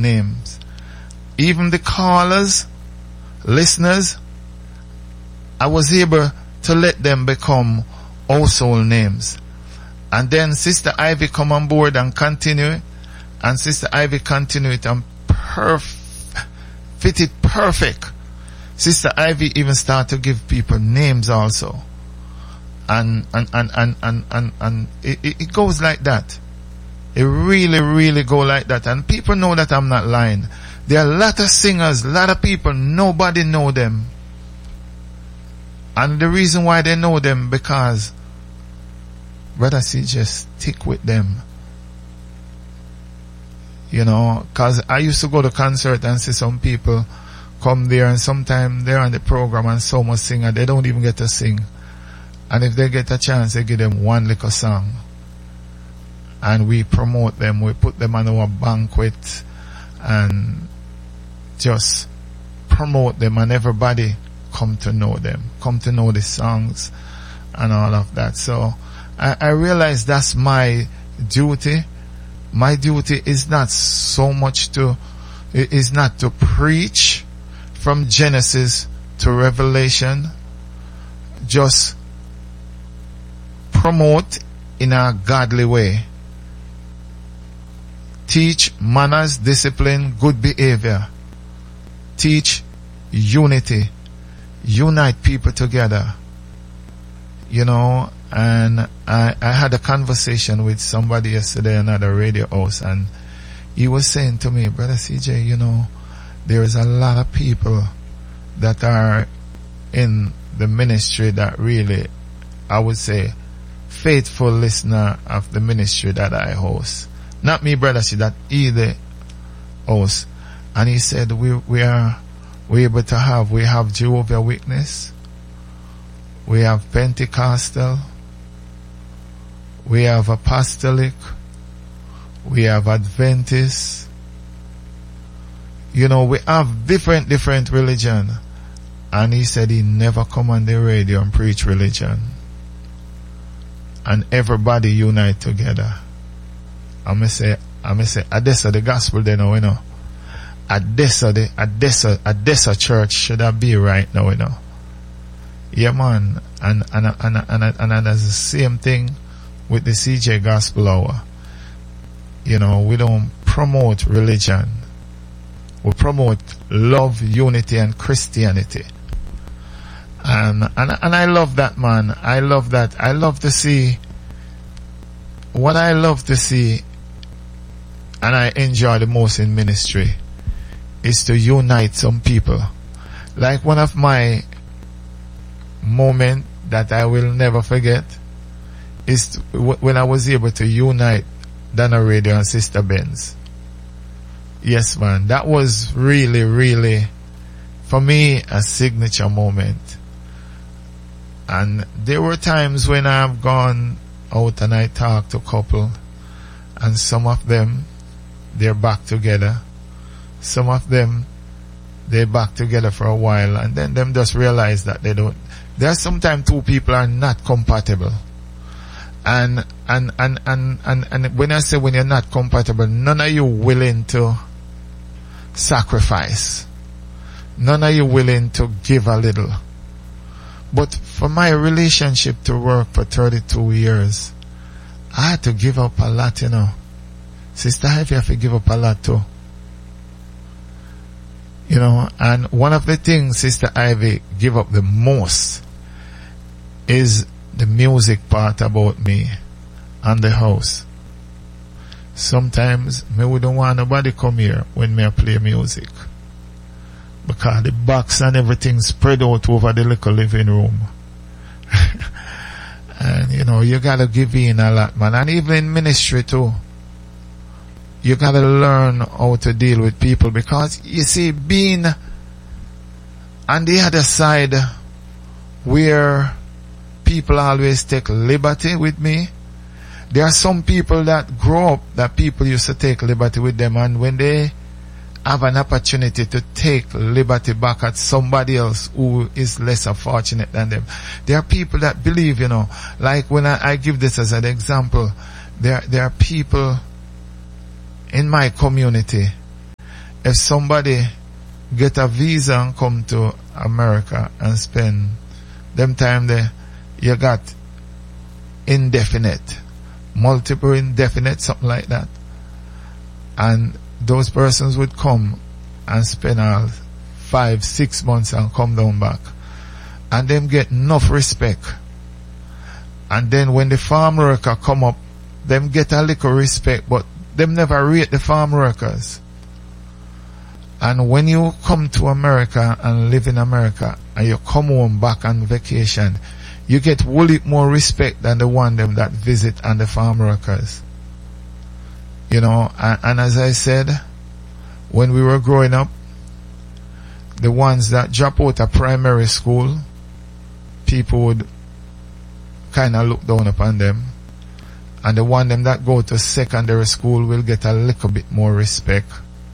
names. Even the callers, listeners, I was able to let them become household names. And then Sister Ivy come on board and continue it. And Sister Ivy continue it and fit it perfect. Sister Ivy even start to give people names also. And it goes like that. It really go like that. And people know that I'm not lying. There are a lot of singers, a lot of people, nobody know them. And the reason why they know them, because Brother CJ stick with them. You know, cause I used to go to concert and see some people come there and sometimes they're on the program and so much singer, they don't even get to sing. And if they get a chance, they give them one little song. And we promote them, we put them on our banquet and just promote them, and everybody come to know them, come to know the songs and all of that. So I realize that's my duty. My duty is not so much is not to preach from Genesis to Revelation. Just promote in a godly way. Teach manners, discipline, good behavior. Teach unity. Unite people together. You know, and I had a conversation with somebody yesterday, another radio host, and he was saying to me, Brother CJ, you know, there is a lot of people that are in the ministry that really, I would say, faithful listener of the ministry that I host. Not me, Brother C, that either host. And he said, we have Jehovah Witness, we have Pentecostal, we have Apostolic, we have Adventist. You know, we have different religion. And he said he never come on the radio and preach religion. And everybody unite together. I'm say, Adessa the gospel they know, you know. Adessa church should that be right now, you know. Yeah, man. And that's the same thing with the CJ Gospel Hour. You know, we don't promote religion. We promote love, unity, and Christianity. And I love that, man. I love that. I love to see what I love to see, and I enjoy the most in ministry, is to unite some people. Like one of my moments that I will never forget is when I was able to unite Donna Radio and Sister Benz. Yes, man. That was really, for me, a signature moment. And there were times when I've gone out and I talked to a couple, and some of them, they're back together. Some of them, they're back together for a while, and then them just realize that they don't. There's sometimes two people are not compatible. And when I say when you're not compatible, none of you willing to sacrifice. None of you willing to give a little. But for my relationship to work for 32 years, I had to give up a lot, you know. Sister Ivy have to give up a lot too. You know, and one of the things Sister Ivy give up the most is the music part about me and the house. Sometimes me wouldn't want nobody come here when me play music, because the box and everything spread out over the little living room. And you know, you gotta give in a lot, man. And even in ministry too, you gotta learn how to deal with people, because you see, being on the other side where people always take liberty with me, there are some people that grow up that people used to take liberty with them, and when they have an opportunity to take liberty back at somebody else who is less fortunate than them, there are people that believe, you know, like when I give this as an example, there are people in my community if somebody get a visa and come to America and spend them time there, you got indefinite, multiple indefinite, something like that. And those persons would come and spend 5-6 months and come down back. And them get enough respect. And then when the farm worker come up, them get a little respect, but them never rate the farm workers. And when you come to America and live in America and you come home back on vacation, you get wholly more respect than the one them that visit and the farm workers. You know, and as I said, when we were growing up, the ones that drop out of primary school, people would kind of look down upon them. And the one them that go to secondary school will get a little bit more respect.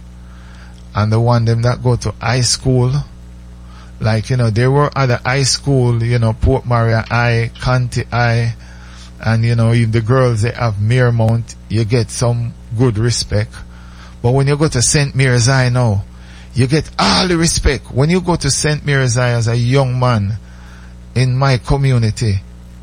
And the one them that go to high school, like, you know, there were other high school, you know, Port Maria High, County High, and, you know, if the girls, they have Miremount, you get some good respect. But when you go to St. Mary's High now, you get all the respect. When you go to St. Mary's High as a young man in my community,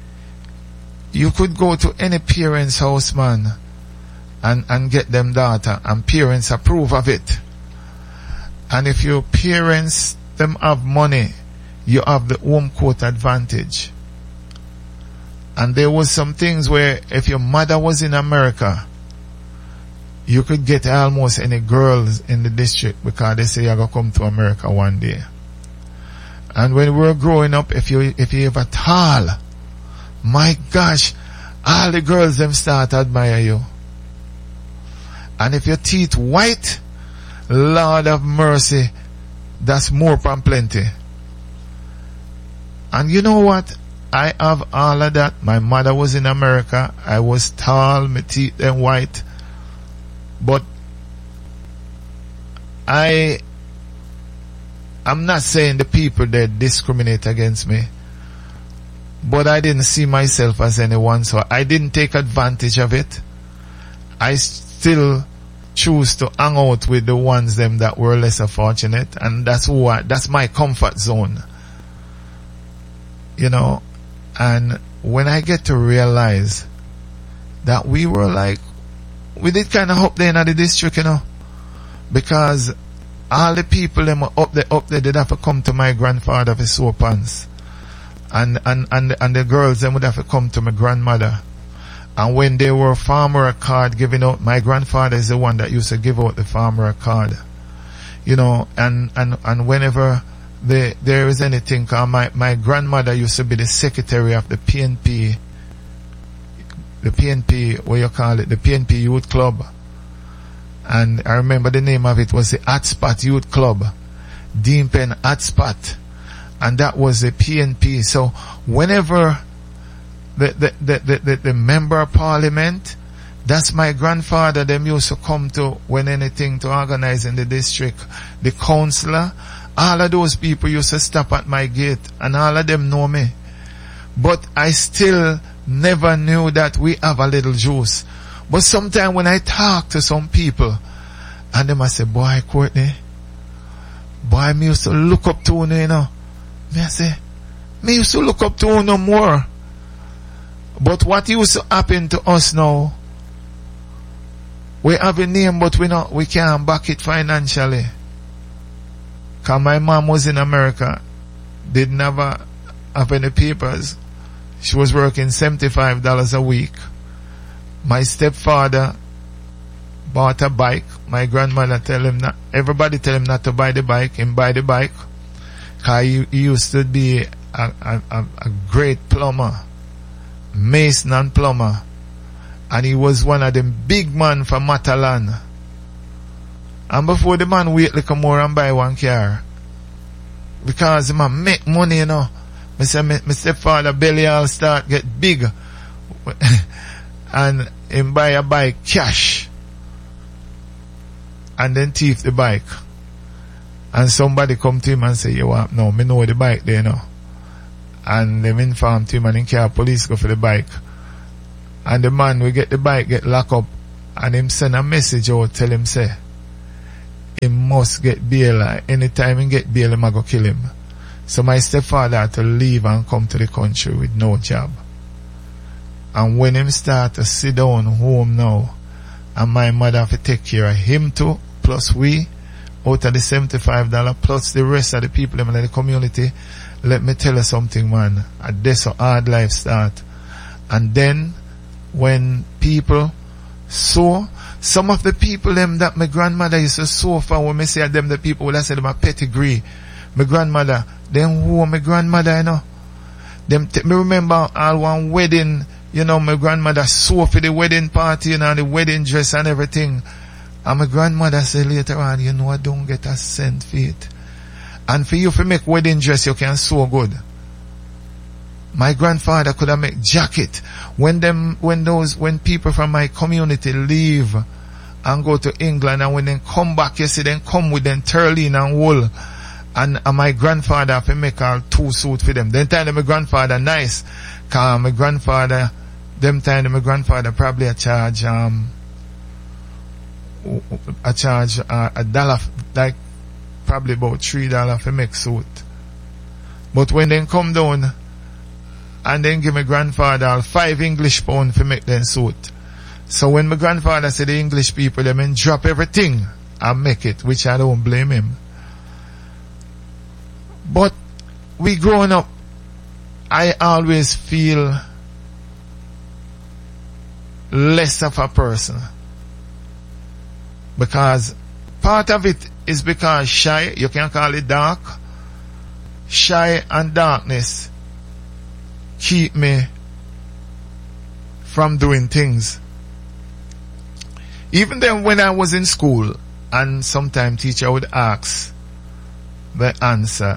you could go to any parent's house, man, and get them daughter, and parents approve of it. And if your parents, them have money, you have the home court advantage. And there was some things where if your mother was in America, you could get almost any girls in the district because they say you're going to come to America one day. And when we were growing up, if you ever tall, my gosh, all the girls them start to admire you. And if your teeth white, Lord of mercy, that's more than plenty. And you know what? I have all of that. My mother was in America. I was tall, my teeth them white. But I'm not saying the people that discriminate against me, but I didn't see myself as anyone, so I didn't take advantage of it. I still choose to hang out with the ones them that were lesser fortunate, and that's my comfort zone. You know, and when I get to realize that we did kind of up there in the district, you know, because all the people them up there did have to come to my grandfather for soap pants. And the girls them would have to come to my grandmother. And when they were farmer card giving out, my grandfather is the one that used to give out the farmer card. You know, and whenever there is anything, my grandmother used to be the secretary of the PNP, what you call it, the PNP Youth Club. And I remember the name of it was the Hotspot Youth Club, Dean Pen Hotspot. And that was the PNP. So whenever the member of parliament, that's my grandfather, them used to come to when anything to organize in the district. The councillor, all of those people used to stop at my gate, and all of them know me. But I still never knew that we have a little juice. But sometimes when I talk to some people, and them I say, boy, Courtney, boy, me used to look up to you, you know. Me I say, me used to look up to you no more. But what used to happen to us now, we have a name, but we can't back it financially. Cause my mom was in America, didn't have any papers. She was working $75 a week. My stepfather bought a bike. My grandmother everybody tell him not to buy the bike. Him buy the bike. Cause he used to be a great plumber. Mason and plumber. And he was one of them big man from Matalan. And before the man wait like more and buy one car. Because the man make money, you know. I say my stepfather belly all start get big. And him buy a bike cash. And then thief the bike. And somebody come to him and say, you want, no, me know the bike there, you know. And them inform to him and him call police go for the bike. And the man will get the bike, get locked up, and him send a message out, tell him say, he must get bail. Anytime he get bail, him a go kill him. So my stepfather had to leave and come to the country with no job. And when him start to sit down home now, and my mother have to take care of him too, plus we, out of the $75, plus the rest of the people in the community, let me tell you something, man. That's a hard life start. And then, when people saw, some of the people them that my grandmother used to sew for, when me say them the people would have said them a pedigree. My grandmother, them who my grandmother, you know. Me remember all one wedding, you know, my grandmother sew for the wedding party, you know, the wedding dress and everything. And my grandmother said later on, you know, I don't get a cent for it. And for you to make wedding dress, you can sew good. My grandfather could have make jacket. When people from my community leave and go to England, and when they come back, you see, then come with them turleen and wool. And my grandfather have to make all 2 suits for them. Then time my grandfather nice. Cause my grandfather, them time my grandfather probably a charge $1, like probably about $3 for make suit. But when they come down, and then give my grandfather all 5 English pound for make them suit. So when my grandfather said the English people, they mean drop everything and make it, which I don't blame him. But we growing up, I always feel less of a person. Because part of it is because shy, you can call it dark. Shy and darkness keep me from doing things. Even then when I was in school, and sometimes teacher would ask the answer,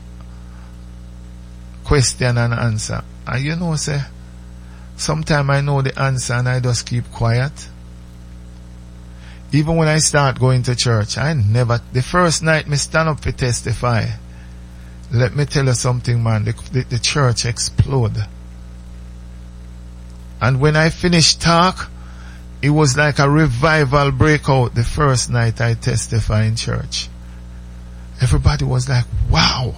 question and answer. And you know, say, sometimes I know the answer and I just keep quiet. Even when I start going to church, the first night me stand up to testify, let me tell you something, man, the church explode. And when I finished talk, it was like a revival breakout the first night I testify in church. Everybody was like, wow.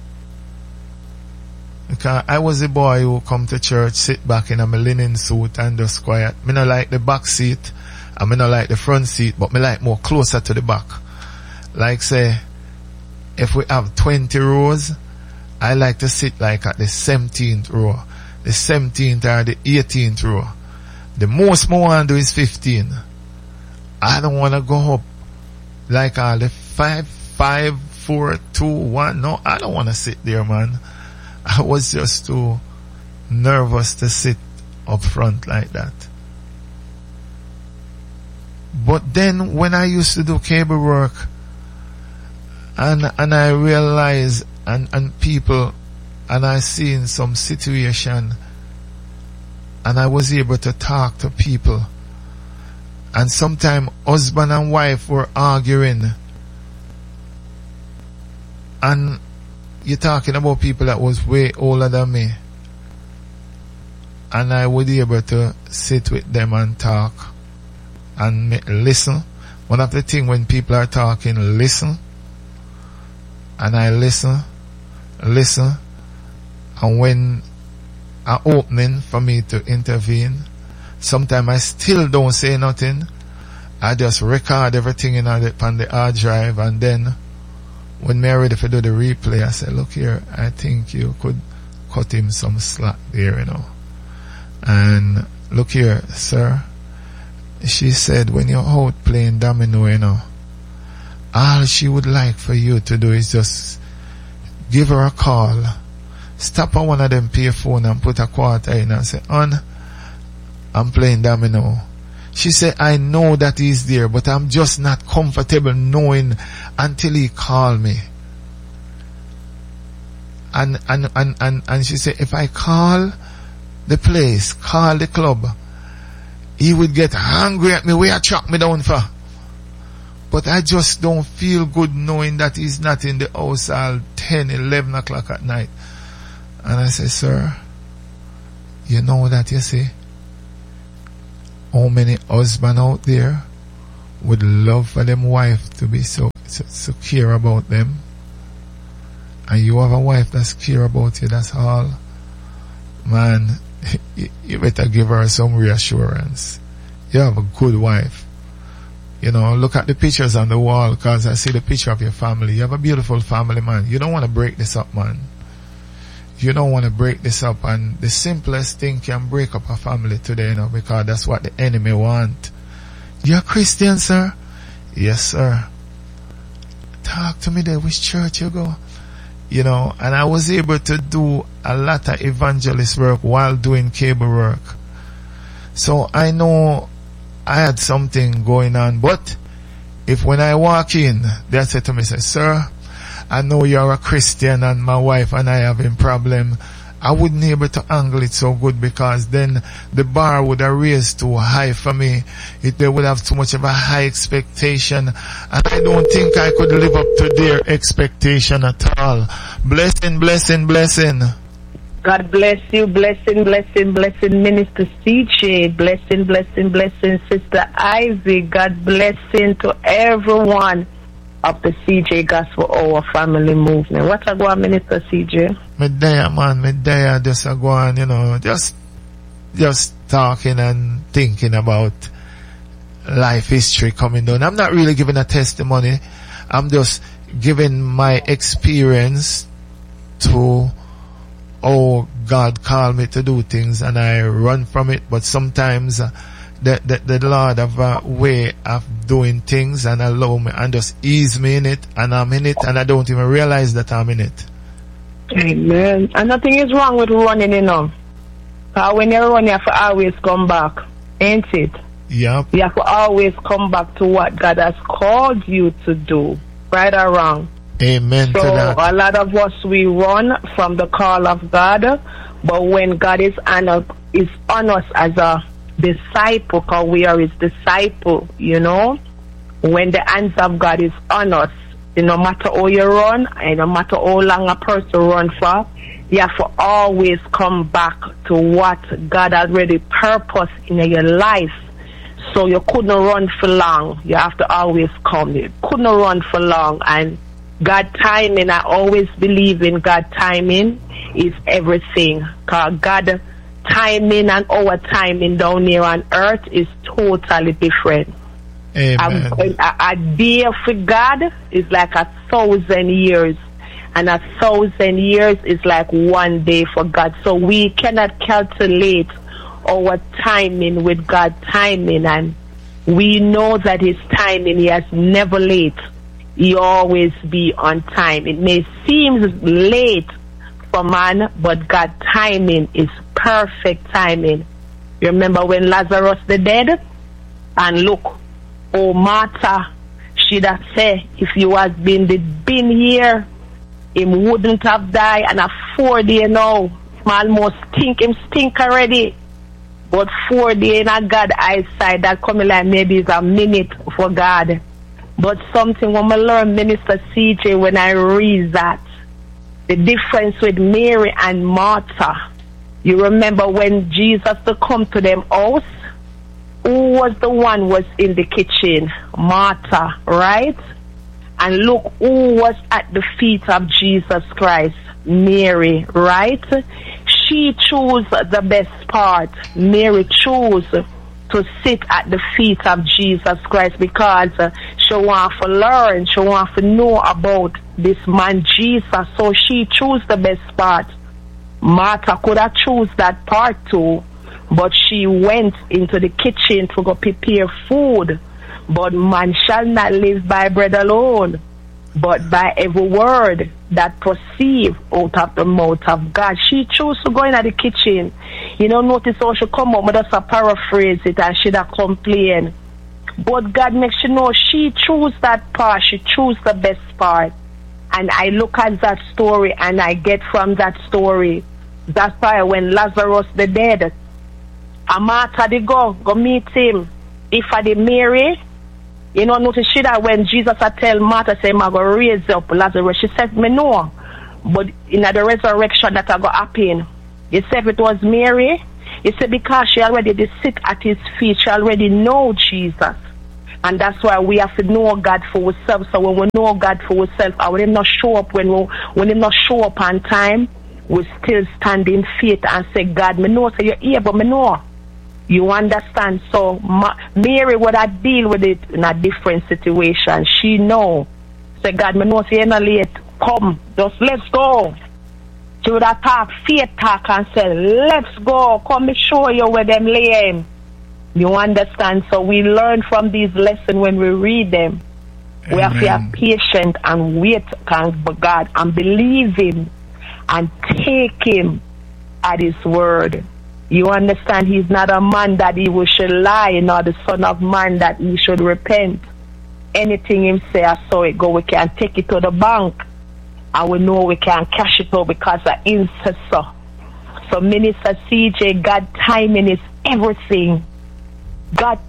Because I was a boy who come to church, sit back in a linen suit and just quiet. Me not like the back seat, and me not like the front seat, but me like more closer to the back. Like say, if we have 20 rows, I like to sit like at the 17th row. The 17th or the 18th row. The most I want to do is 15. I don't want to go up like all the 5, 4, 2, 1. No, I don't want to sit there, man. I was just too nervous to sit up front like that. But then when I used to do cable work, and I realize and people, and I seen some situation, and I was able to talk to people, and sometimes husband and wife were arguing, and you're talking about people that was way older than me, and I would be able to sit with them and talk and listen. One of the things when people are talking, listen. And I listen, and when an opening for me to intervene, sometimes I still don't say nothing. I just record everything on the hard drive, and then when me ready to do the replay, I say, look here, I think you could cut him some slack there, you know. And look here, sir, she said when you're out playing domino, you know, all she would like for you to do is just give her a call, stop on one of them payphone and put a quarter in and say, I'm playing domino. She said, I know that he's there, but I'm just not comfortable knowing until he call me. And she said, if I call the place, call the club, he would get angry at me, where you track me down for? But I just don't feel good knowing that he's not in the house all 10, 11 o'clock at night. And I say, sir, you know that, you see, how many husbands out there would love for them wife to be so care about them. And you have a wife that's care about you, that's all. Man, you better give her some reassurance. You have a good wife. You know, look at the pictures on the wall, because I see the picture of your family. You have a beautiful family, man. You don't want to break this up, man. You don't want to break this up, and the simplest thing can break up a family today, you know, because that's what the enemy want. You're a Christian, sir? Yes, sir. Talk to me there, which church you go? You know, and I was able to do a lot of evangelist work while doing cable work. So I know I had something going on, but if when I walk in, they say to me, say, sir, I know you're a Christian and my wife and I having problem, I wouldn't be able to angle it so good, because then the bar would have raised too high for me. They would have too much of a high expectation, and I don't think I could live up to their expectation at all. Blessing, blessing, blessing. God bless you. Blessing, blessing, blessing, Minister CJ. Blessing, blessing, blessing, Sister Ivy. God blessing to everyone of the CJ Gospel Hour family movement. What a go on, Minister CJ? Me there, man. Me there, just a go on, you know, just talking and thinking about life history coming down. I'm not really giving a testimony. I'm just giving my experience to how God called me to do things, and I run from it. But sometimes the Lord have a way of doing things and allow me and just ease me in it, and I'm in it and I don't even realize that I'm in it. Amen. And nothing is wrong with running, you know. When you run, you have to always come back, ain't it? Yep. You have to always come back to what God has called you to do, right or wrong. Amen so to that. A lot of us, we run from the call of God, but when God is on us as a disciple, because we are his disciple, you know, when the hands of God is on us, no matter how you run and no matter how long a person run for, you have to always come back to what God already purposed in your life. So you couldn't run for long. You have to always come. You couldn't run for long. And God timing, I always believe in God timing is everything. Because God timing and our timing down here on earth is totally different. Amen. A day for God is like 1,000 years, and 1,000 years is like one day for God. So we cannot calculate our timing with God's timing, and we know that his timing, he has never late. He always be on time. It may seem late for man, but God's timing is perfect timing. You remember when Lazarus the dead? And look, oh Martha, she'd have said, if you had been here, him wouldn't have died. And a 4 day now, him almost stink already. But 4 day in a God eyesight, that coming like maybe is a minute for God. But something when I learn, Minister CJ, when I read that, the difference with Mary and Martha. You remember when Jesus to come to them house, who was the one was in the kitchen? Martha, right? And look who was at the feet of Jesus Christ, Mary, right? She chose the best part. Mary chose to sit at the feet of Jesus Christ because she wants to learn, she wants to know about this man Jesus. So she chose the best part. Martha could have chose that part too, but she went into the kitchen to go prepare food. But man shall not live by bread alone, but by every word that proceeds out of the mouth of God. She chose to go into the kitchen. You know, notice how she come up, but just a paraphrase it and she'd have complained. But God makes you know she chose that part. She chose the best part. And I look at that story and I get from that story. That's why when Lazarus the dead, Martha they go meet him. If I did Mary, you know, notice she that when Jesus I tell Martha, say, I'm going to raise up Lazarus. She said, me know. But in the resurrection that I go happen. You said if it was Mary, you said because she already did sit at his feet, she already know Jesus. And that's why we have to know God for ourselves. So when we know God for ourselves, and when Him not show up when Him not show up on time, we still stand in faith and say, God, me know, so you're here, but me know. You understand? So Mary would have deal with it in a different situation. She know. Say, God, me know, so you're not late. Come, just let's go. She would have talk, faith talk, and say, let's go. Come, me show you where them lay. You understand? So we learn from these lessons when we read them. Amen. We have to have patience and wait on God and believe Him and take Him at His word. You understand? He's not a man that He should lie, nor the son of man that He should repent. Anything Him say, I saw it go. We can take it to the bank, and we know we can cash it out because of Him says so. So Minister CJ, God timing is everything. God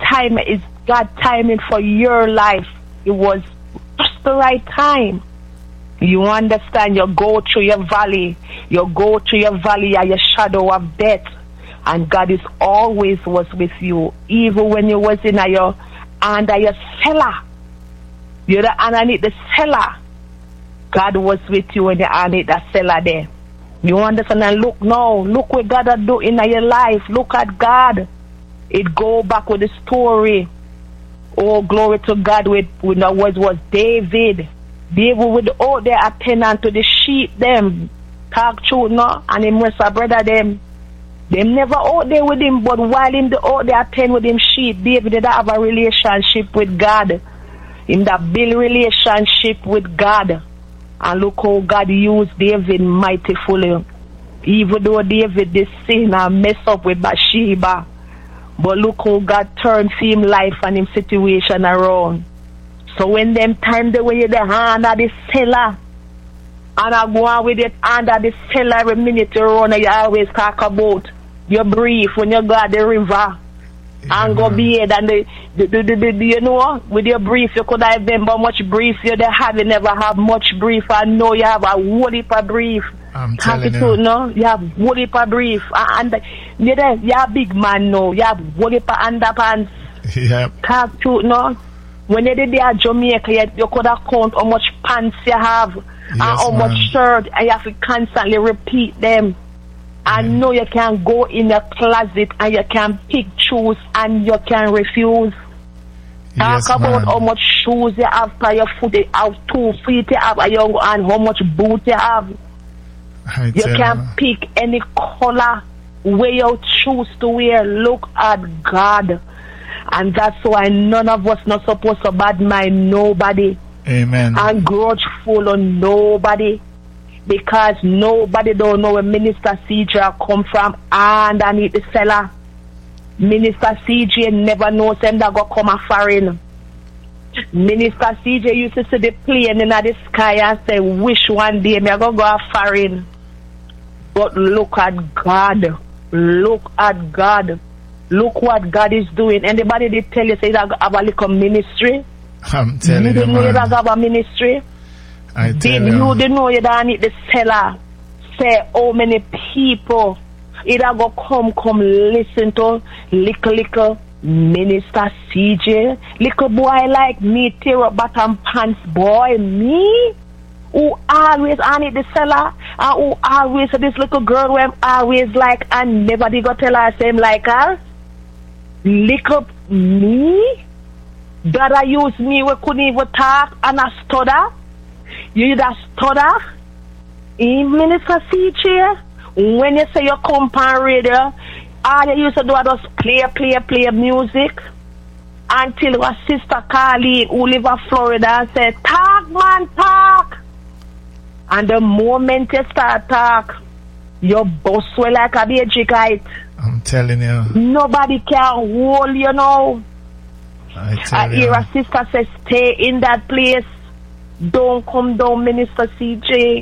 timing for your life. It was just the right time. You understand? You go through your valley. You go through your valley and your shadow of death. And God is always was with you. Even when you was in your under your cellar. You're underneath the cellar. God was with you when you're underneath the cellar there. You understand? And look now. Look what God is doing in your life. Look at God. It go back with the story. Oh, glory to God. With the words was David. David would out there attend to the sheep them. Talk true, no? And him was a brother them. Them never out there with him, but while him the out there attend with him sheep, David did have a relationship with God. In that build relationship with God. And look how God used David mightifully. Even though David did sin and mess up with Bathsheba. But look how God turned him life and him situation around. So when them time they when you the hand of the cellar, and I go on with it under the cellar every minute you run, and you always talk about your brief when you go at the river. Yeah. And go be it and the you know, with your brief you could have remember much brief you have, you never have much brief. I know you have a whole heap of brief. I'm telling you. No? You have whole heap of brief. And you're a big man now. You have whole heap of underpants. Yep. Talk to no. When you did there Jamaica, you could have count how much pants you have, yes, and how much shirt, and you have to constantly repeat them. I know you can go in your closet and you can pick, choose, and you can refuse. Yes, talk about how much shoes you have for your foot, how 2 feet you have, and how much boot you have. You can pick any color, where you choose to wear. Look at God. And that's why none of us not supposed to badmine nobody. Amen. And grudgeful on nobody. Because nobody don't know where Minister CJ come from underneath the cellar. Minister CJ never knows them that go come a foreign. Minister CJ used to see the plane in the sky and say, wish one day me go a foreign. But look at God. Look at God. Look what God is doing. Anybody did tell you say that have a little ministry? I'm telling you, didn't know you that have a ministry? I tell you. You didn't know you don't need the cellar. Say how many people either go come listen to little Minister CJ. Little boy like me, tear up bottom pants boy, me? Who always on it the cellar, and who always this little girl who always like and never did go tell her same like her. Lick up me? God I use me we couldn't even talk and I stutter. You that stutter? In Minister CJ, when you say you come on radio, all you used to do was play music until our sister Carleen who live in Florida and said, talk man, talk. And the moment you start talk, your boss will like a baby kite. I'm telling you. Nobody can hold you now. I tell you. Hear a sister says, stay in that place. Don't come down, Minister CJ.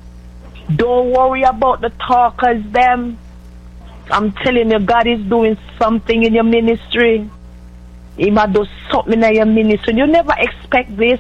Don't worry about the talkers, them. I'm telling you, God is doing something in your ministry. He might do something in your ministry. You never expect this.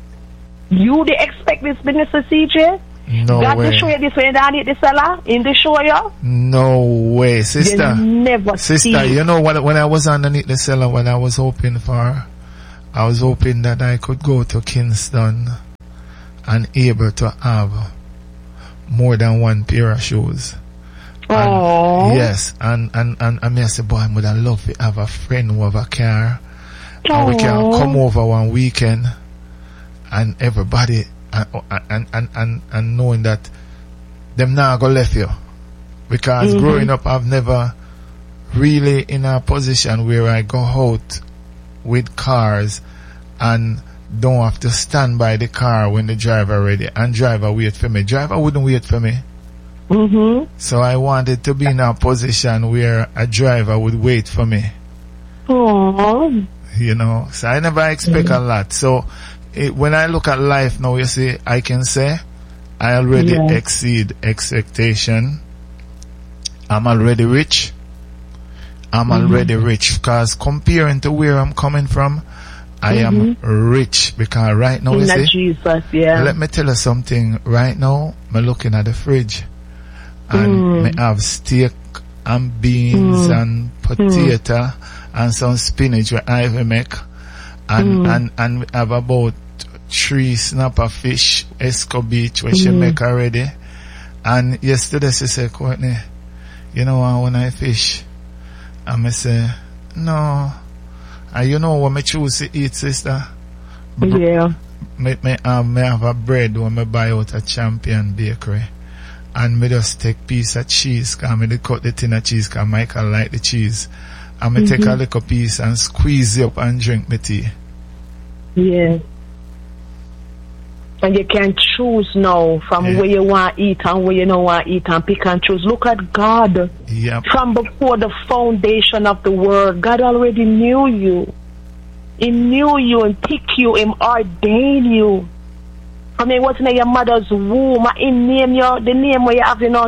You they expect this, Minister CJ? No God way. to show you this when I need the cellar in the show you? No way, sister. You never sister, see. you know what? When I was underneath the cellar, when I was hoping for I was hoping that I could go to Kingston and able to have more than one pair of shoes. Oh. Yes, and I say, boy, I would love to have a friend who have a car. And we can come over one weekend and everybody and knowing that them now go left you. Because growing up I've never really in a position where I go out with cars and don't have to stand by the car when the driver ready and driver wait for me. Driver wouldn't wait for me. So I wanted to be in a position where a driver would wait for me. Oh. You know, so I never expect a lot. So when I look at life now, you see, I can say I already exceed expectation. I'm already rich. I'm already rich because comparing to where I'm coming from, I am rich because right now, you see, Jesus, yeah. Let me tell you something. Right now, I'm looking at the fridge and I have steak and beans and potato and some spinach where I will make and have about 3 snapper fish, escovitch where she make already. And yesterday she said, Courtney, you know when I fish, and I say, no. And you know what I choose to eat, sister? Yeah. Me have a bread when I buy out a Champion Bakery. And me just take piece of cheese, cause me cut the tin of cheese, cause Michael like the cheese. And me take a little piece and squeeze it up and drink my tea. Yeah. And you can choose now from where you want to eat and where you don't want to eat and pick and choose. Look at God. Yep. From before the foundation of the world, God already knew you. He knew you and picked you and ordained you. I mean, what's in your mother's womb? He name you, the name where you have, you know.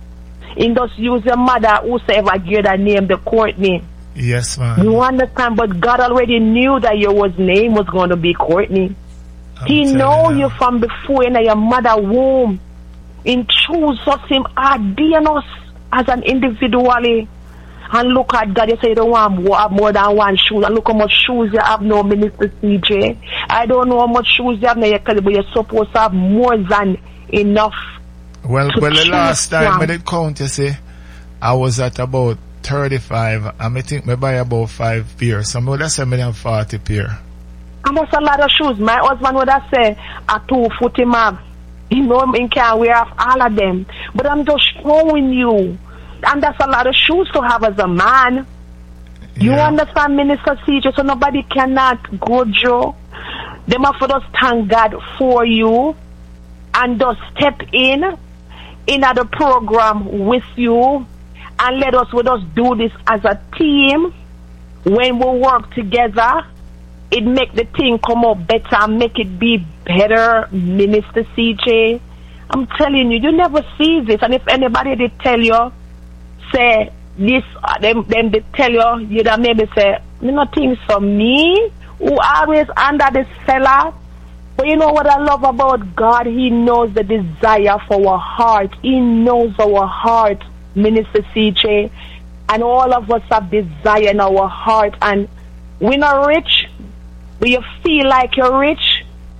He just use your mother, whosoever gave that name, the Courtney. Yes, man. You understand? But God already knew that your name was going to be Courtney. He know you from before in your mother womb. He chose us, him ordained us as an individually. And look at God, you say you don't want more than one shoe. And look how much shoes you have now, Minister CJ. I don't know how much shoes you have now, but you're supposed to have more than enough. Well, the last time I did count, you see, I was at about 35. And I think I buy about 5 pairs. So I would say I have 40 pair. And that's a lot of shoes. My husband would have said a 2-foot mag. You know, he can't wear all of them. But I'm just showing you. And that's a lot of shoes to have as a man. You understand, Minister CJ? So nobody cannot grudge you. They must just thank God for you and just step in the program with you and let us do this as a team. When we work together, it make the thing come up better and make it be better, Minister CJ. I'm telling you, you never see this. And if anybody did tell you, say this, them they tell you, you don't maybe say, you know, things for me, who always under the cellar. But you know what I love about God? He knows the desire for our heart. He knows our heart, Minister CJ. And all of us have desire in our heart. And we're not rich, but you feel like you're rich.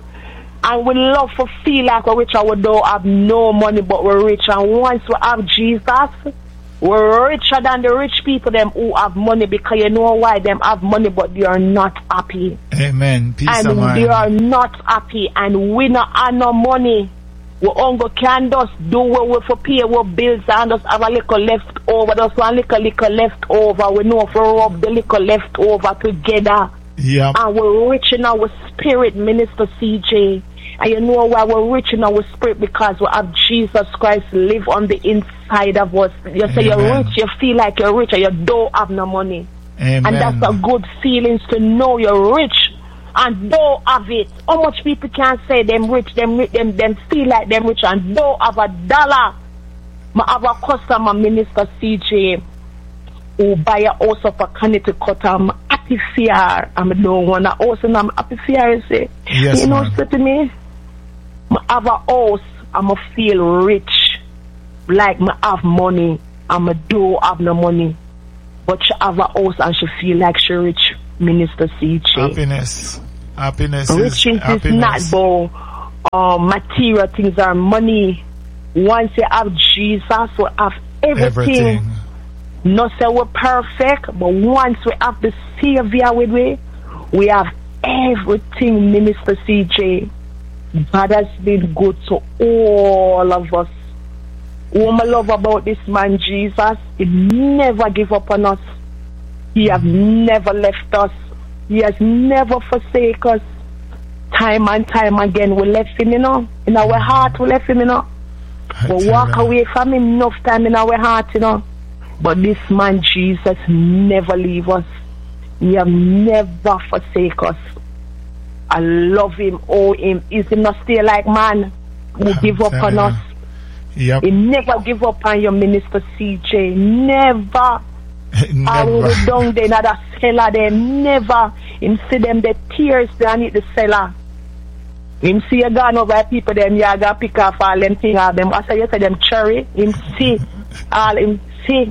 And we love to feel like we're rich and we don't have no money, but we're rich. And once we have Jesus, we're richer than the rich people them who have money, because you know why them have money but they are not happy. Amen. Peace and of mind. They are not happy, and we not have no money. We only can just do what we for pay our bills and just have a little left over. Just one little left over. We know if we rub the little left over together. Yeah. And we're rich in our spirit, Minister CJ. And you know why we're rich in our spirit? Because we have Jesus Christ live on the inside of us. You say you're rich, you feel like you're rich, and you don't have no money. Amen. And that's a good feeling to know you're rich and don't have it. How much people can say them rich, them feel like them rich and don't have a dollar? I have a customer, Minister CJ, who buy a house of a Connecticut. I'm happy fear. I don't want a house, and I'm happy fear. Say, yes, you know, man. say to me, I have a house, I'ma feel rich, like I have money, and I don't have no money. But she have a house and she feel like she rich, Minister CJ. Happiness. Happiness Riches is is not about material things or money. Once you have Jesus, we have everything. Not say we're perfect, but once we have the Savior with we have everything, Minister CJ. God has been good to all of us. What I love about this man, Jesus, he never give up on us. He has never left us. He has never forsaken us. Time and time again, we left him, in our heart, we left him, We walk away from him enough time in our heart, But this man, Jesus, never leave us. He have never forsake us. I love him, him. Is he not still like man who give up on us? Yep. He never give up on your Minister CJ. Never. I will down there in the cellar there. Never. Him see them the tears down in the cellar. Him see you gone over people them you gonna pick off all them things of them. I say you say them cherry. Him see all him see.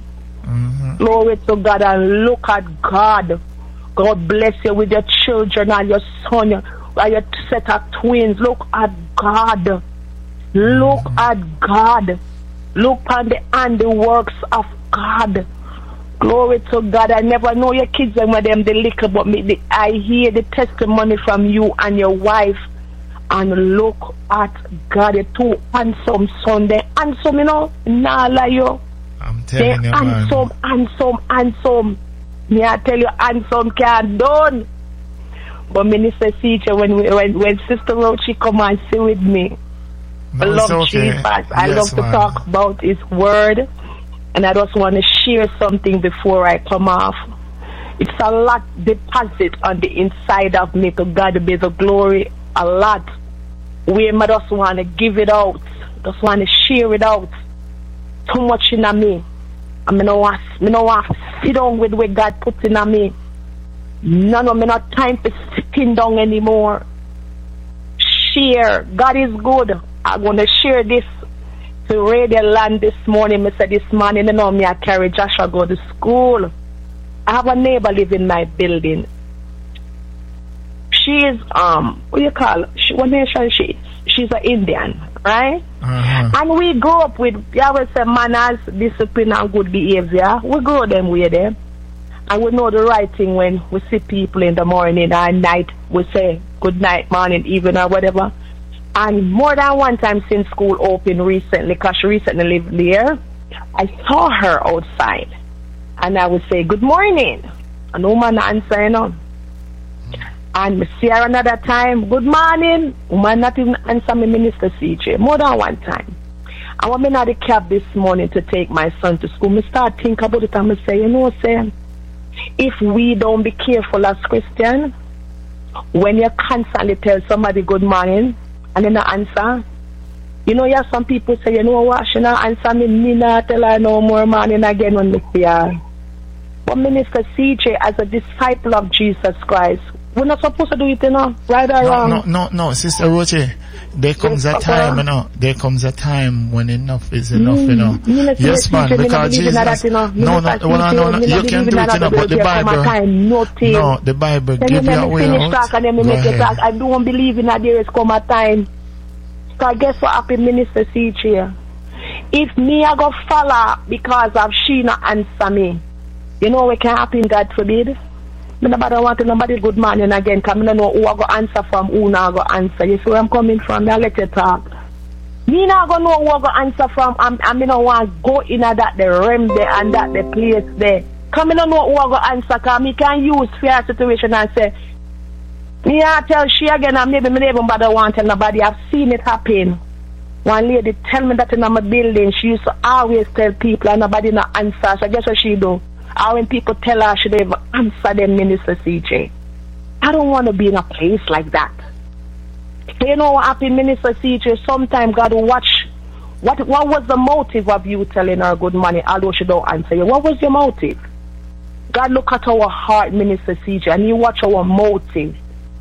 Glory to God and look at God. God bless you with your children and your son and your set of twins. Look at God. Look at God. Look on the handiworks of God. Glory to God. I never know your kids and them the liquor, but I hear the testimony from you and your wife. And look at God. The two handsome son. They handsome, Nah, like you. I'm telling you, handsome, man. handsome. Me, I tell you, handsome can't done. But Minister CJ, when Sister Rochi come and sit with me, I love Jesus. I love to talk about his word. And I just want to share something before I come off. It's a lot deposit on the inside of me. To God be the glory. A lot. We just want to give it out. Just want to share it out. Too much in me. I don't want to sit down with what God put in me. None of me not time for sitting down anymore. Share. God is good. I'm going to share this to Radio Land this morning. I said this morning, me I carry Joshua go to school. I have a neighbor live in my building. She's what do you call? What nation she? She's an Indian, right? And we grew up with say manners, discipline, and good behavior. We grow them with them, and we know the right thing when we see people in the morning and night. We say good night, morning, evening, or whatever. And more than one time since school opened recently, because she recently lived there, I saw her outside, and I would say good morning, and no man answer, And I see her another time, good morning. Woman not even answer me, Minister CJ. More than one time. I went in the cab this morning to take my son to school. I start think about it and I say, say, if we don't be careful as Christians, when you constantly tell somebody good morning and they not answer, you have some people say, what, she not answer me not tell her no more morning again when we see her. But Minister CJ, as a disciple of Jesus Christ, we're not supposed to do it, right or wrong? No, Sister Roche. There comes a time, There comes a time when enough is enough, Yes, man, because Jesus. No, you can do it, but the Bible. No, the Bible give you a way out. I don't believe in that there is come a time. So I guess what happened, Minister CJ? If me I go follow because of she not answer me, what can happen, God forbid? I don't want nobody good morning again, because I don't know who I go answer from, who not go answer. You see where I'm coming from? I let you talk. Me not go know who I go answer from, and I don't want to go in that the realm there and that the place there. Because I don't know who I go answer, because I can use fair situation and say, me I tell she again, and maybe I even bother want to tell nobody. I've seen it happen. One lady tell me that in my building, she used to always tell people and nobody not answer. So guess what she do? Or when people tell her she don't even answer them, Minister CJ. I don't want to be in a place like that. You know what happened, Minister CJ? Sometimes God will watch. What was the motive of you telling her good morning, although she don't answer you? What was your motive? God look at our heart, Minister CJ, and He watch our motive.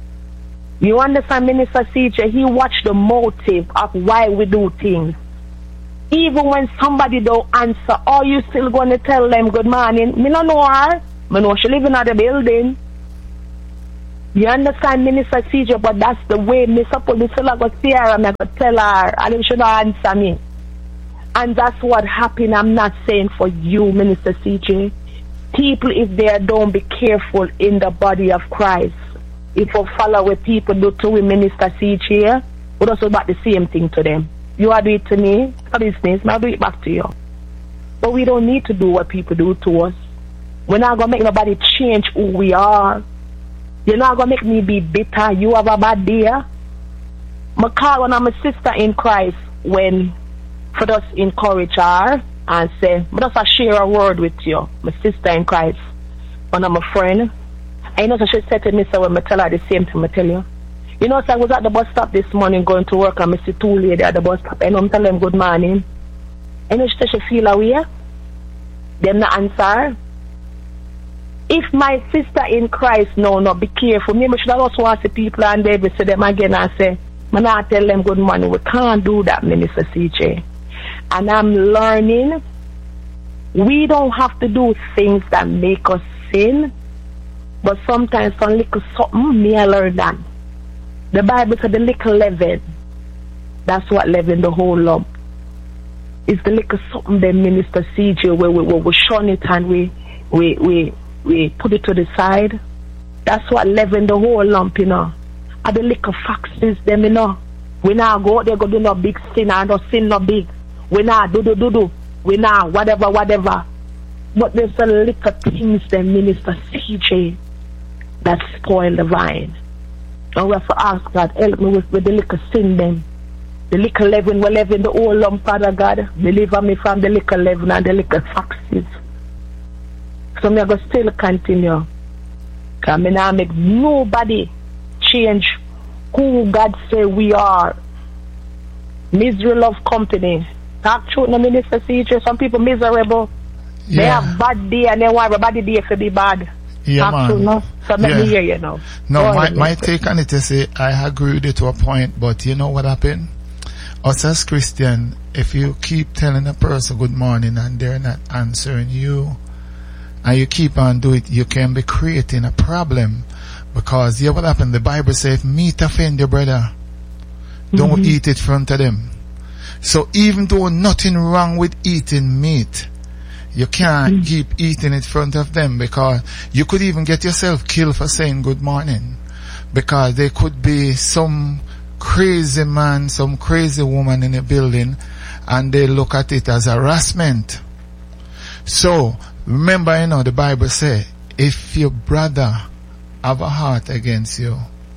You understand, Minister CJ? He watch the motive of why we do things. Even when somebody don't answer, are you still going to tell them good morning? Me don't know her. I know she live in the building. You understand, Minister CJ, but that's the way me supposed to tell her, go see her, and I go tell her, and she should not answer me. And that's what happened. I'm not saying for you, Minister CJ. People, if they don't be careful in the body of Christ, if we follow what people do to Minister CJ, we also about the same thing to them. You are doing it to me for business, I'll do it back to you. But we don't need to do what people do to us. We're not going to make nobody change who we are. You're not going to make me be bitter. You have a bad day. I call when I'm a sister in Christ when for us encourage her and say, but just share a word with you, my sister in Christ, when I'm a friend. And you know, so she said to me, so when I tell her the same thing I tell you. You know, so I was at the bus stop this morning going to work and I see two ladies at the bus stop and I'm telling them good morning. And you know, she said she feel away. Them not answer. If my sister in Christ no, not be careful, maybe should also ask the people and they will see them again and say, man, I tell them good morning. We can't do that, Minister CJ. And I'm learning we don't have to do things that make us sin, but sometimes some little something may I learn that. The Bible said the little leaven, that's what leaven the whole lump. It's the little something that Minister CJ where we shun it and we put it to the side. That's what leaven the whole lump, you know. And the little foxes, them, you know. We now go out there go do no big sin and no sin no big. We now do. We now whatever. But there's a little things that Minister CJ that spoil the vine. And we have to ask God, help me with the little sin them. The little leaven, we leaven the whole lump, Father God. Deliver me from the little leaven and the little foxes. So me I go still continue. Because me now make nobody change who God say we are. Misery love company. Talk truth no Minister CJ. Some people miserable. Yeah. They have bad day and they want everybody day to be bad. Yeah, Talk man. truth, no? So let me hear you now. No, my take on it is say I agree with it to a point, but you know what happened? Us as Christian, if you keep telling a person good morning and they're not answering you, and you keep on doing it, you can be creating a problem. Because yeah, what happened? The Bible says, if meat offend your brother, don't eat it in front of them. So even though nothing wrong with eating meat, you can't keep eating it in front of them, because you could even get yourself killed for saying good morning. Because there could be some crazy man, some crazy woman in a building, and they look at it as harassment. So remember, you know, the Bible says, if your brother have a heart against you,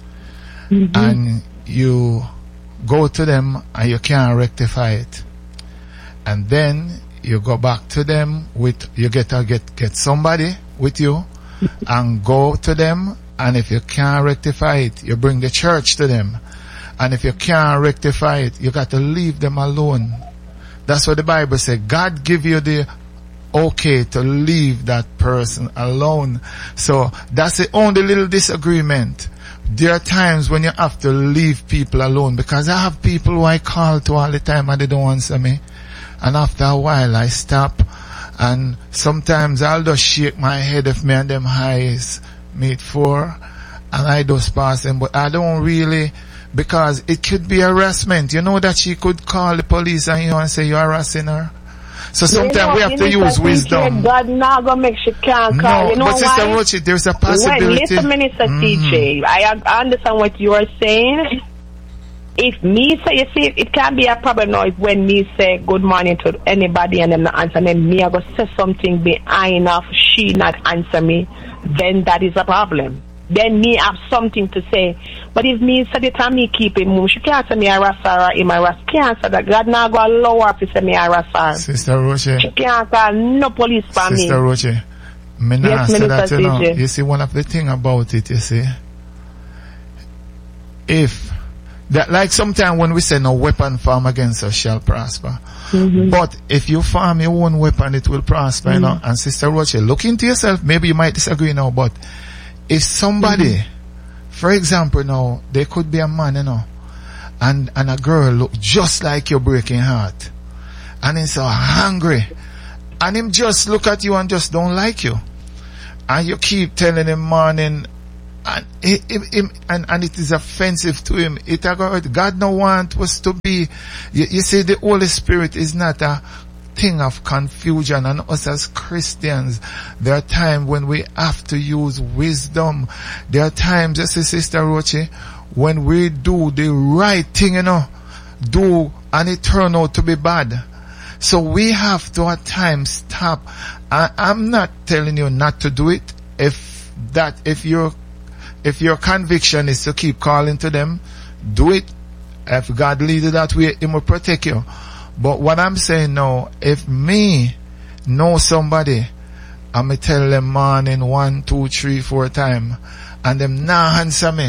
and you go to them and you can't rectify it, and then you go back to them with, you get somebody with you and go to them, and if you can't rectify it, you bring the church to them, and if you can't rectify it, you got to leave them alone. That's what the Bible says. God give you the okay to leave that person alone. So that's the only little disagreement. There are times when you have to leave people alone, because I have people who I call to all the time and they don't answer me. And after a while I stop, and sometimes I'll just shake my head if me and them eyes meet for, and I just pass them, but I don't really, because it could be harassment. You know that she could call the police and you and say you're harassing her. So sometimes we have to use wisdom. God now gonna make she can't call. No, you know but Sister why? Roche, there's a possibility. Listen, Minister CJ, I understand what you are saying. If me say, you see, it can be a problem now if when me say good morning to anybody and them not answer, and then me I go say something behind of she not answer me, then that is a problem. Then me have something to say. But if me say the time me keep him move, she can't say me harass her or him harass. Can't say that. God now go allow her to say me harass her. Sister Roche, she can't call no police for me. Sister Roche, me not yes, say that, you know. CJ. You see, one of the thing about it, you see, if that, like sometimes when we say no weapon form against us shall prosper. But if you farm your own weapon, it will prosper, you know. And Sister Roche, look into yourself. Maybe you might disagree now, but if somebody, for example now, there could be a man, you know, and a girl look just like your breaking heart, and he's so hungry, and him just look at you and just don't like you, and you keep telling him morning, and it is offensive to him. God no want us to be, you see, the Holy Spirit is not a thing of confusion, and us as Christians, there are times when we have to use wisdom. There are times, just as Sister Roche, when we do the right thing, and it turn out to be bad. So we have to at times stop. I'm not telling you not to do it. If your conviction is to keep calling to them, do it. If God leads you that way, He will protect you. But what I'm saying now, if me know somebody, and me tell them morning 1, 2, 3, 4 times, and them not answer me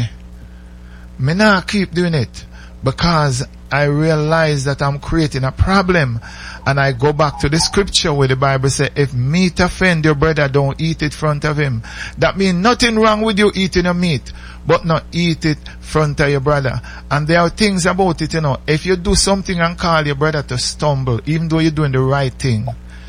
not keep doing it, because I realize that I'm creating a problem. And I go back to the scripture where the Bible says, if meat offend your brother, don't eat it in front of him. That means nothing wrong with you eating your meat, but not eat it in front of your brother. And there are things about it, if you do something and call your brother to stumble, even though you're doing the right thing,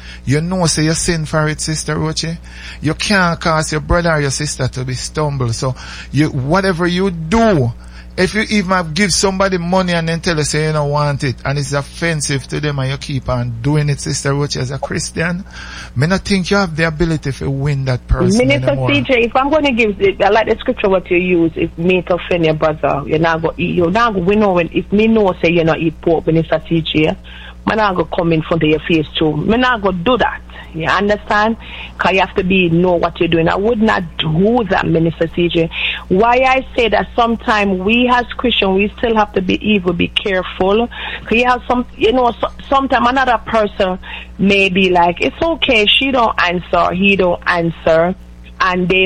say you sin for it, Sister Roche. You can't cause your brother or your sister to be stumbled. So whatever you do, if you even give somebody money and then tell us say you don't want it, and it's offensive to them, and you keep on doing it, Sister Roche, as a Christian, I don't think you have the ability to win that person Minister anymore. CJ, if I'm going to give it, I like the scripture what you use, if meat offend your brother, you're not going to eat. We know if me know say you not eat pork, Minister CJ, I'm not going to come in front of your face too. I'm not going to do that. You understand? Because you have to know what you're doing. I would not do that, Minister CJ. Why I say that sometimes we as Christians, we still have to be careful. Because you have sometimes another person may be like, it's okay, she don't answer, he don't answer, and they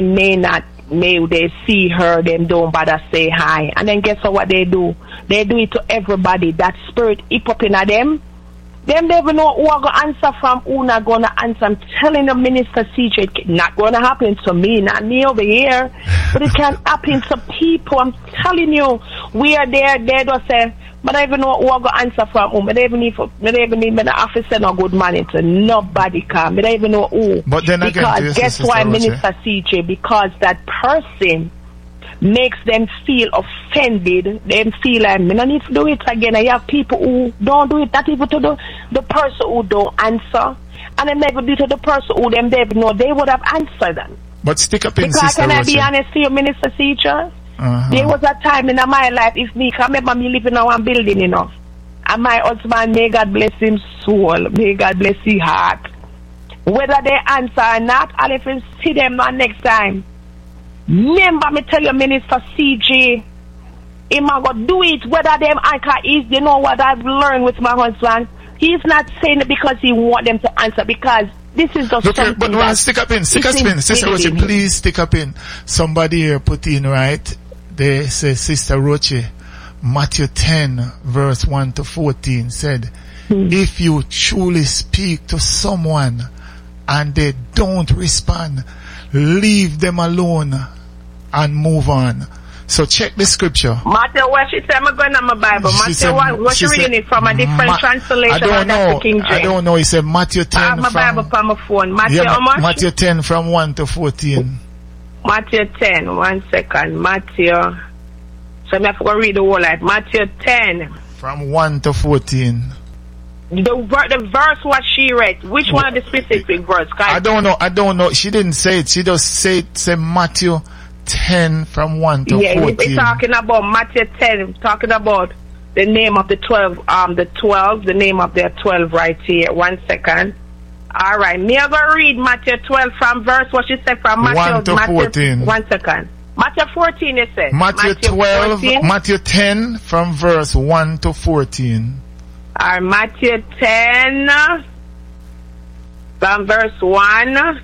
may they see her, them don't bother say hi. And then guess what they do? They do it to everybody. That spirit hip up in them. Them never know who are going to answer from, who not going to answer. I'm telling the Minister CJ, it's not going to happen to me, not me over here. But it can happen to people. I'm telling you, we are there, they don't say, but I don't even know who are going to answer from who. I don't even need the officer no good money to nobody come. I don't even know who. But then again, because guess why, Minister CJ? Because that person makes them feel offended. They feel like, I don't need to do it again. I have people who don't do it, not even to the person who don't answer. And they never do to the person who them never know they would have answered them. But stick up in because Sister can I Roche. be honest to you, Minister Teacher? There was a time in my life, if me, I remember me living in one building, and my husband, may God bless him soul, may God bless his heart. Whether they answer or not, I'll even see them next time. Remember me tell you, Minister CJ, he might go do it whether them anchor is, you know what I've learned with my husband. He's not saying it because he want them to answer, because this is just something. But stick up in, Sister Roche, please stick up in. Somebody here put in, right? They say, Sister Roche, Matthew 10 verse 1 to 14 said, if you truly speak to someone and they don't respond, leave them alone and move on. So check the scripture. Matthew, what she said, I'm going on my Bible. Matthew, what you reading it from? A different translation? I don't know. I don't know. He said Matthew 10 I have my Bible from my phone. Matthew, how much? Matthew 10 from 1 to 14. Matthew 10, 1 second. Matthew. So I have to read the whole life. Matthew 10. From 1 to 14. The verse what she read, which one of the specific verse? I don't know. She didn't say it. She just say Matthew 10 from 1 to 14. Yeah, it's talking about Matthew 10, talking about the name of the 12, the name of their 12 right here. 1 second. All right. Me I go read Matthew 12 from verse what she said from Matthew 1 to 14. 1 second. Matthew 14 it says. Matthew 12, 14? Matthew 10 from verse 1 to 14. Matthew 10 from verse 1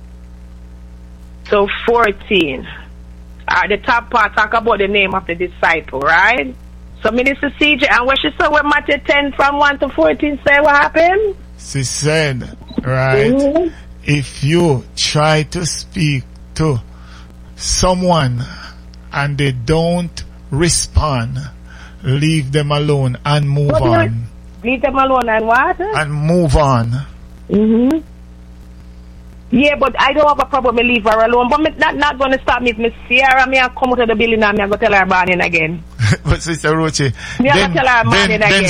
to 14. The top part talk about the name of the disciple, right? So Minister CJ, and what she said when Matthew 10 from 1 to 14 say what happened? She said, right, if you try to speak to someone and they don't respond, leave them alone and move on. Leave them alone and what? And move on. Yeah, but I don't have a problem with leave her alone. But not going to stop me if me see her and me I come out of the building and me I go tell her morning again. But Sister Roche, me I go tell her morning again.